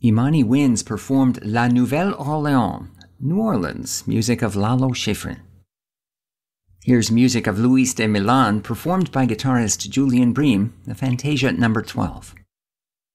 Imani Winds performed La Nouvelle Orléans, New Orleans, music of Lalo Schifrin. Here's music of Luis de Milan performed by guitarist Julian Bream, the Fantasia No. 12.